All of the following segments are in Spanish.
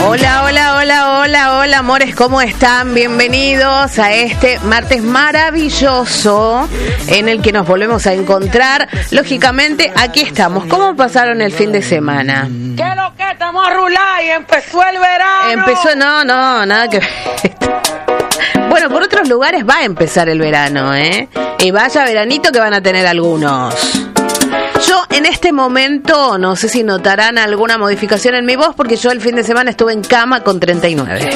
Hola, hola, hola, hola, hola, amores, ¿cómo están? Bienvenidos a este martes maravilloso en el que nos volvemos a encontrar. Lógicamente, aquí estamos. ¿Cómo pasaron el fin de semana? ¿Qué es lo que estamos a rular y empezó el verano? No, nada que ver. Bueno, por otros lugares va a empezar el verano, ¿eh? Y vaya veranito que van a tener algunos. Yo en este momento, no sé si notarán alguna modificación en mi voz, porque yo el fin de semana estuve en cama con 39.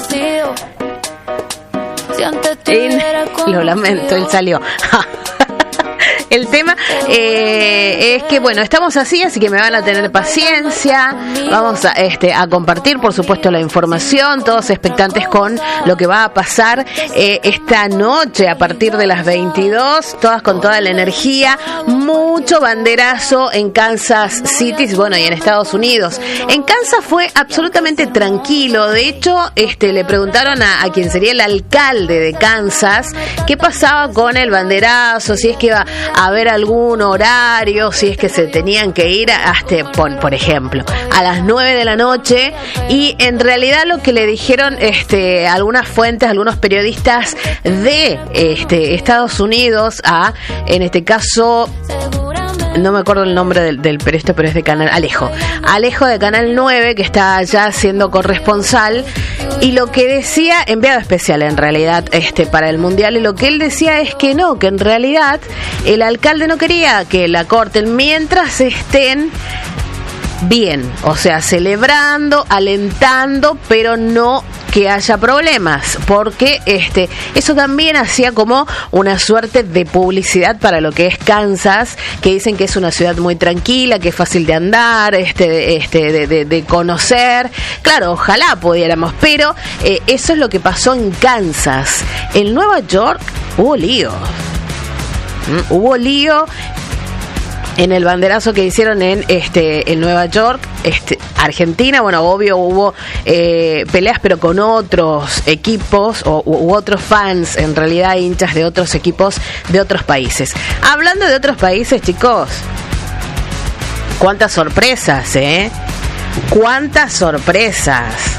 Lo lamento, él salió. El tema es que, bueno, estamos así que me van a tener paciencia. Vamos a compartir, por supuesto, la información, todos expectantes con lo que va a pasar esta noche a partir de las 22, todas con toda la energía. Mucho banderazo en Kansas City, bueno, y en Estados Unidos. En Kansas fue absolutamente tranquilo. De hecho, le preguntaron a quien sería el alcalde de Kansas qué pasaba con el banderazo, si es que iba a haber algún horario, si es que se tenían que ir hasta, por ejemplo, a las 9 de la noche, y en realidad lo que le dijeron algunas fuentes, algunos periodistas de Estados Unidos, en este caso, no me acuerdo el nombre del periodista, pero es de Canal Alejo de Canal 9, que está allá siendo corresponsal, y lo que decía, enviado especial en realidad para el Mundial, y lo que él decía es que no, que en realidad el alcalde no quería que la corten mientras estén bien, o sea, celebrando, alentando, pero no que haya problemas, porque eso también hacía como una suerte de publicidad para lo que es Kansas, que dicen que es una ciudad muy tranquila, que es fácil de andar, de conocer. Claro, ojalá pudiéramos, pero eso es lo que pasó en Kansas. En Nueva York hubo lío en el banderazo que hicieron en Nueva York, Argentina. Bueno, obvio hubo peleas, pero con otros equipos u otros fans, en realidad hinchas de otros equipos de otros países. Hablando de otros países, chicos, cuántas sorpresas, cuántas sorpresas.